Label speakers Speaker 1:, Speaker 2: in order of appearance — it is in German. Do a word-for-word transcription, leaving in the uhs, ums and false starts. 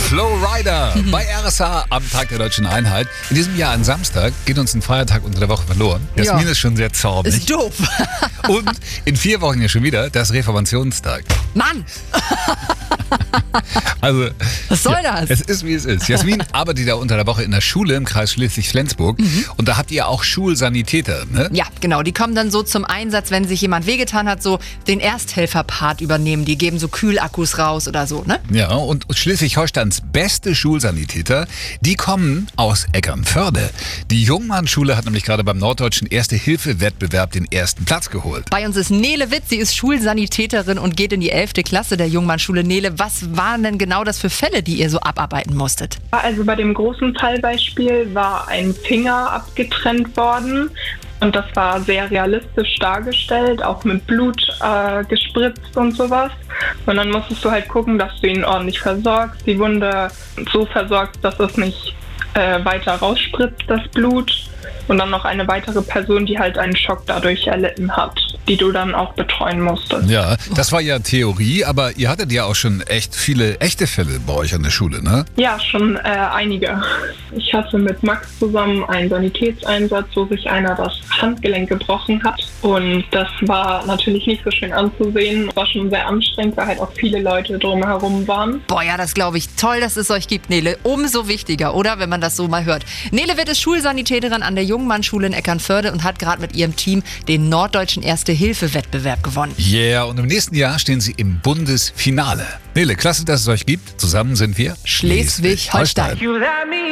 Speaker 1: Flowrider bei R S H am Tag der Deutschen Einheit. In diesem Jahr an Samstag geht uns ein Feiertag unter der Woche verloren. Jasmin
Speaker 2: Ja.
Speaker 1: ist schon sehr zornig.
Speaker 2: Ist doof.
Speaker 1: Und in vier Wochen ja schon wieder das Reformationstag.
Speaker 2: Mann,
Speaker 1: Also,
Speaker 2: was soll das?
Speaker 1: es ist wie es ist. Jasmin arbeitet ja unter der Woche in der Schule im Kreis Schleswig-Flensburg. Und da habt ihr auch Schulsanitäter, ne?
Speaker 2: Ja, genau. Die kommen dann so zum Einsatz, wenn sich jemand wehgetan hat, so den Ersthelfer-Part übernehmen. Die geben so Kühlakkus raus oder so, ne?
Speaker 1: Ja, und Schleswig-Holsteins beste Schulsanitäter, die kommen aus Eckernförde. Die Jungmann-Schule hat nämlich gerade beim norddeutschen Erste-Hilfe-Wettbewerb den ersten Platz geholt.
Speaker 2: Bei uns ist Nele Witt, sie ist Schulsanitäterin und geht in die elfte Klasse der Jungmann-Schule. Nele, was waren denn genau das für Fälle, die ihr so abarbeiten musstet?
Speaker 3: Also bei dem großen Fallbeispiel war ein Finger abgetrennt worden und das war sehr realistisch dargestellt, auch mit Blut äh, gespritzt und sowas. Und dann musstest du halt gucken, dass du ihn ordentlich versorgst, die Wunde so versorgst, dass es nicht äh, weiter rausspritzt, das Blut. Und dann noch eine weitere Person, die halt einen Schock dadurch erlitten hat, die du dann auch betreuen musstest.
Speaker 1: Ja, das war ja Theorie, aber ihr hattet ja auch schon echt viele echte Fälle bei euch an der Schule, ne?
Speaker 3: Ja, schon äh, einige. Ich hatte mit Max zusammen einen Sanitätseinsatz, wo sich einer das Handgelenk gebrochen hat. Und das war natürlich nicht so schön anzusehen. War schon sehr anstrengend, weil halt auch viele Leute drumherum waren.
Speaker 2: Boah, ja, das glaube ich. Toll, dass es euch gibt, Nele. Umso wichtiger, oder? Wenn man das so mal hört. Nele Witt ist Schulsanitäterin an der Jungmann-Schule in Eckernförde und hat gerade mit ihrem Team den norddeutschen Erste-Hilfe-Wettbewerb gewonnen.
Speaker 1: Yeah, und im nächsten Jahr stehen sie im Bundesfinale. Nele, klasse, dass es euch gibt. Zusammen sind wir
Speaker 2: Schleswig-Holstein.